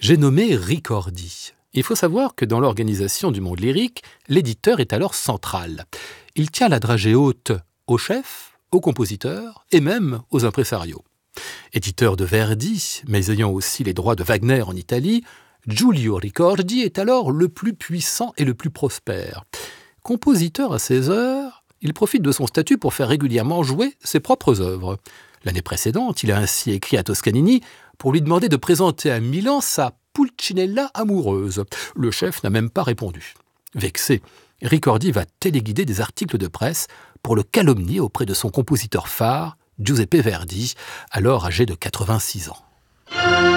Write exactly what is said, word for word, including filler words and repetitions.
J'ai nommé Ricordi. Il faut savoir que dans l'organisation du monde lyrique, l'éditeur est alors central. Il tient la dragée haute au chef, aux compositeurs et même aux impresarios. Éditeur de Verdi, mais ayant aussi les droits de Wagner en Italie, Giulio Ricordi est alors le plus puissant et le plus prospère. Compositeur à ses heures, il profite de son statut pour faire régulièrement jouer ses propres œuvres. L'année précédente, il a ainsi écrit à Toscanini pour lui demander de présenter à Milan sa Pulcinella amoureuse. Le chef n'a même pas répondu. Vexé, Ricordi va téléguider des articles de presse pour le calomnier auprès de son compositeur phare, Giuseppe Verdi, alors âgé de quatre-vingt-six ans.